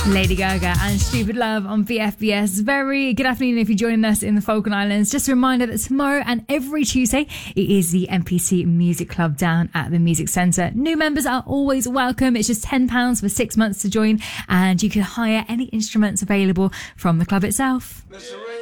Lady Gaga and Stupid Love on VFBS. Very good afternoon if you're joining us in the Falkland Islands. Just a reminder that tomorrow and every Tuesday it is the MPC Music Club down at the Music Centre. New members are always welcome. It's just £10 for 6 months to join, and you can hire any instruments available from the club itself.